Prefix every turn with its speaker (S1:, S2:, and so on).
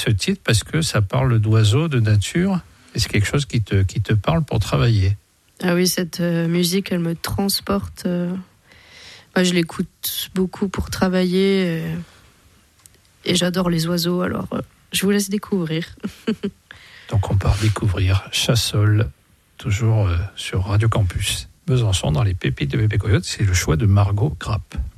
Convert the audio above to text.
S1: ce titre parce que ça parle d'oiseaux, de nature, et c'est quelque chose qui te parle pour travailler.
S2: Ah oui, cette musique, elle me transporte. Moi, je l'écoute beaucoup pour travailler et j'adore les oiseaux, alors je vous laisse découvrir.
S1: Donc on part découvrir Chassol, toujours sur Radio Campus Besançon, dans les pépites de Bébé Coyote. C'est le choix de Margot Grapp.